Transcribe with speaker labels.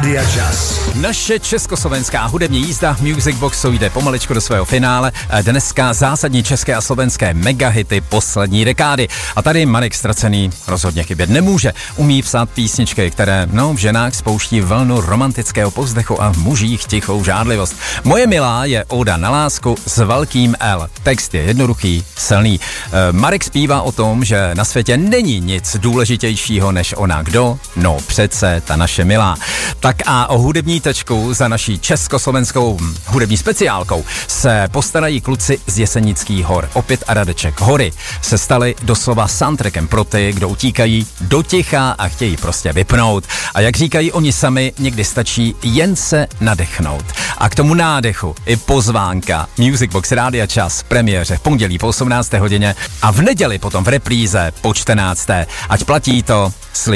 Speaker 1: Rádia Čas.
Speaker 2: Naše československá hudební jízda Music Boxu jde pomaličku do svého finále. Dneska zásadní české a slovenské megahity poslední dekády. A tady Marek Ztracený rozhodně chybět nemůže. Umí psát písničky, které v ženách spouští vlnu romantického povzdechu a v mužích tichou žádlivost. Moje milá je óda na lásku s velkým L. Text je jednoduchý, silný. Marek zpívá o tom, že na světě není nic důležitějšího než ona. Kdo? No přece ta naše milá. Tak a o hudební tečku za naší československou hudební speciálkou se postarají kluci z Jesenických hor. Opět a Radeček. Hory se staly doslova soundtrackem pro ty, kdo utíkají do ticha a chtějí prostě vypnout. A jak říkají oni sami, někdy stačí jen se nadechnout. A k tomu nádechu i pozvánka Music Box Rádia Čas premiéře v pondělí po 18. hodině a v neděli potom v repríze po 14. Ať platí to,